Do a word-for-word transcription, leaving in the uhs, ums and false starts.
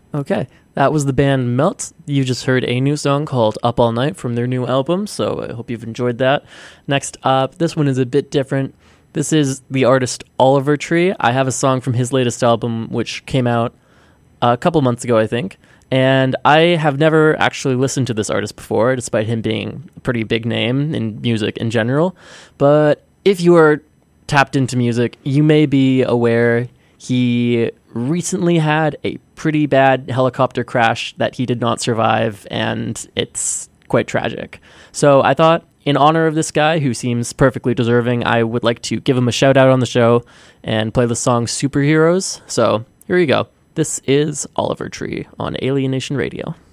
Okay, that was the band Melt. You just heard a new song called Up All Night from their new album, so I hope you've enjoyed that. Next up, this one is a bit different. This is the artist Oliver Tree. I have a song from his latest album, which came out a couple months ago, I think. And I have never actually listened to this artist before, despite him being a pretty big name in music in general. But if you are tapped into music, you may be aware he recently had a pretty bad helicopter crash that he did not survive, and it's quite tragic. So I thought, in honor of this guy, who seems perfectly deserving, I would like to give him a shout out on the show and play the song Superheroes. So here you go. This is Oliver Tree on Alienation Radio.